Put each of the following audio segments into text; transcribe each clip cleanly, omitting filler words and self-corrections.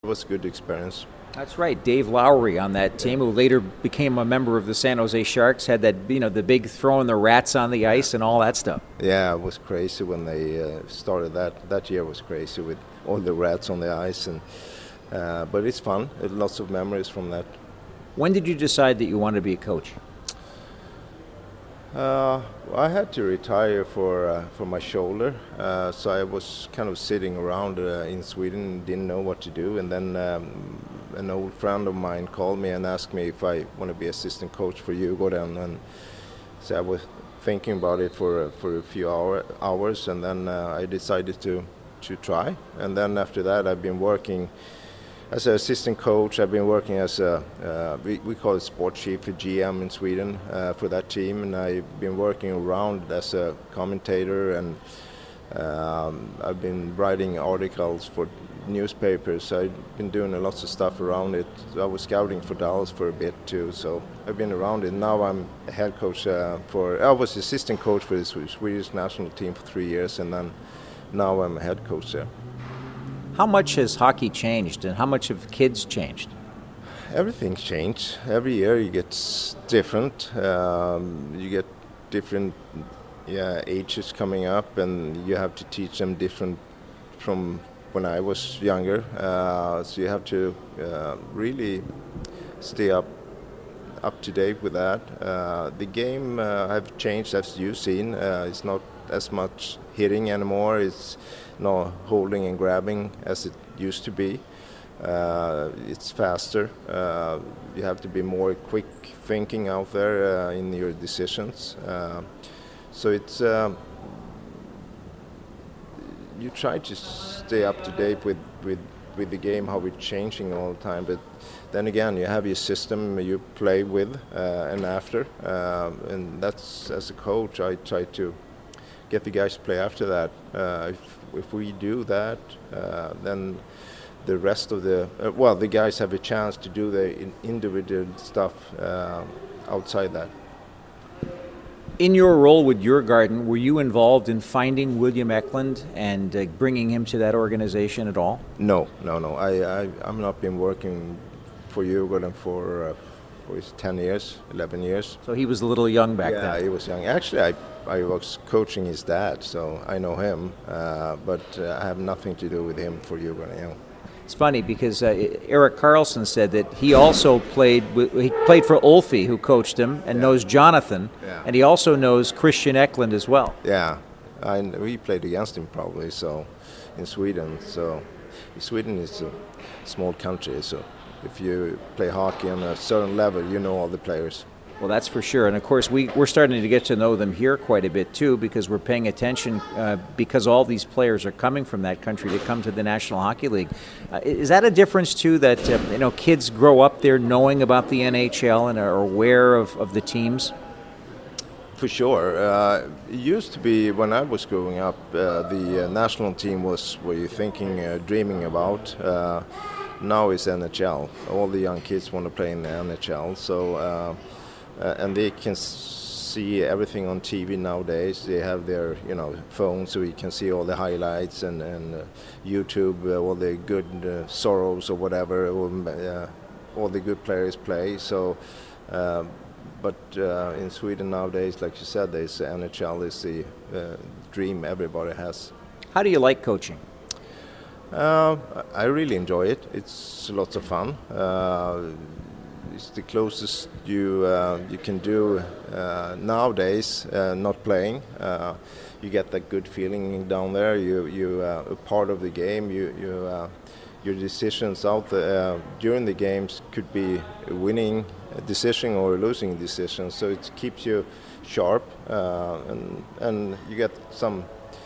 It was a good experience. That's right. Dave Lowry on that team, who later became a member of the San Jose Sharks, had that, the big throwing the rats on the ice and all that stuff. Yeah, it was crazy when they started that. That year was crazy with all the rats on the ice, but it's fun. Lots of memories from that. When did you decide that you wanted to be a coach? I had to retire for my shoulder, so I was kind of sitting around in Sweden, didn't know what to do, and then an old friend of mine called me and asked me if I want to be assistant coach for Djurgården, and so I was thinking about it for a few hours, and then I decided to try, and then after that I've been working as an assistant coach. I've been working as we call it sports chief, a GM in Sweden for that team, and I've been working around as a commentator, and I've been writing articles for newspapers. I've been doing lots of stuff around it. I was scouting for Dallas for a bit too, so I've been around it. Now I'm a head coach I was assistant coach for the Swedish national team for 3 years, and then now I'm a head coach there. How much has hockey changed, and how much have kids changed? Everything's changed. Every year you get different. You get different ages coming up, and you have to teach them different from when I was younger. So you have to really stay up to date with that. The game have changed, as you've seen. It's not as much hitting anymore. It's not holding and grabbing as it used to be. It's faster. You have to be more quick thinking out there in your decisions. So it's you try to stay up to date with the game, how it's changing all the time. But then again, you have your system you play with and after, and that's, as a coach, I try to get the guys to play after that. If we do that, then the rest of the guys have a chance to do the individual stuff outside that. In your role with Djurgården, were you involved in finding William Eklund and bringing him to that organization at all? No. I've not been working for Djurgården for 10 years, 11 years. So he was a little young back then. Yeah, he was young. Actually, I was coaching his dad, so I know him, but I have nothing to do with him for Djurgården. It's funny because Erik Karlsson said that he also played for Ulfi, who coached him, and knows Jonathan, and he also knows Christian Eklund as well. Yeah, we played against him probably. So in Sweden, Sweden is a small country, so if you play hockey on a certain level, you know all the players. Well, that's for sure. And, of course, we're starting to get to know them here quite a bit, too, because we're paying attention because all these players are coming from that country to come to the National Hockey League. Is that a difference, too, that kids grow up there knowing about the NHL and are aware of the teams? For sure. It used to be, when I was growing up, the national team was what you're thinking, dreaming about. Now it's NHL. All the young kids want to play in the NHL. So... and they can see everything on TV nowadays. They have their phones, so you can see all the highlights and YouTube, all the good Soros or whatever, all the good players play. So, but in Sweden nowadays, like you said, there's NHL is the dream everybody has. How do you like coaching? I really enjoy it. It's lots of fun. It's the closest you can do nowadays. Not playing, you get that good feeling down there. You are part of the game. Your decisions out there during the games could be a winning decision or a losing decision. So it keeps you sharp, and you get some.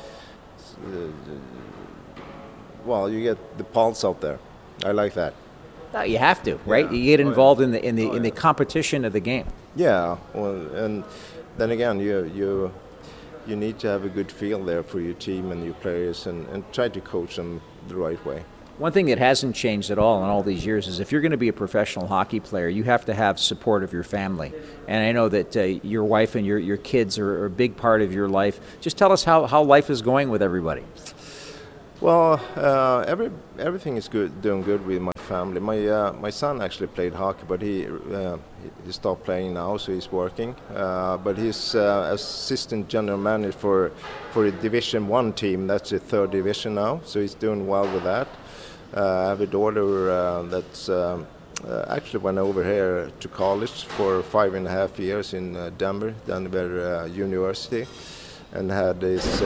You get the pulse out there. I like that. You have to, right? You get involved in the competition of the game. Yeah, and then again, you need to have a good feel there for your team and your players, and try to coach them the right way. One thing that hasn't changed at all in all these years is if you're going to be a professional hockey player, you have to have support of your family. And I know that your wife and your kids are a big part of your life. Just tell us how life is going with everybody. Well, everything is good, doing good with my family. My son actually played hockey, but he stopped playing now, so he's working. But he's assistant general manager for a Division 1 team. That's the third division now, so he's doing well with that. I have a daughter that's actually went over here to college for 5.5 years in Denver University, and had this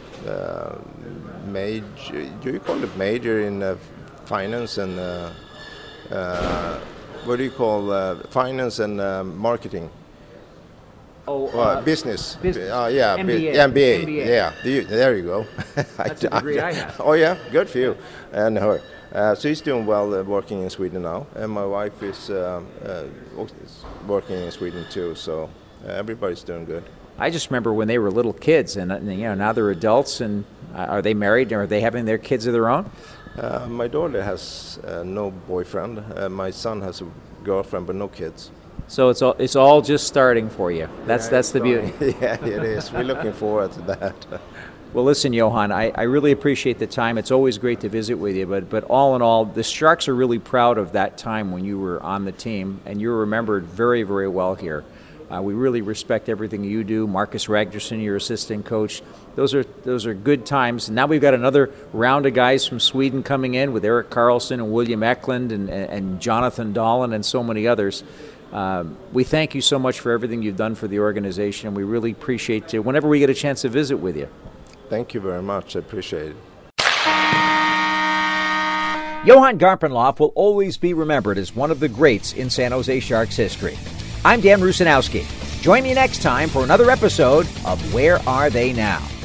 major. Do you call it major in finance and what do you call finance and marketing? Business. Yeah, MBA. Yeah, there you go. That's a degree I have. Oh yeah, good for you and her. So he's doing well working in Sweden now, and my wife is working in Sweden too. So everybody's doing good. I just remember when they were little kids, and now they're adults. And are they married? Or are they having their kids of their own? My daughter has no boyfriend. My son has a girlfriend, but no kids. So it's all just starting for you. That's the beauty. Yeah, it is. We're looking forward to that. Well, listen, Johan, I really appreciate the time. It's always great to visit with you, but all in all, the Sharks are really proud of that time when you were on the team, and you're remembered very, very well here. We really respect everything you do. Marcus Ragnarsson, your assistant coach. Those are good times. And now we've got another round of guys from Sweden coming in with Erik Karlsson and William Eklund and Jonathan Dahlin and so many others. We thank you so much for everything you've done for the organization, and we really appreciate it whenever we get a chance to visit with you. Thank you very much. I appreciate it. Johan Garpenlov will always be remembered as one of the greats in San Jose Sharks history. I'm Dan Rusanowski. Join me next time for another episode of Where Are They Now?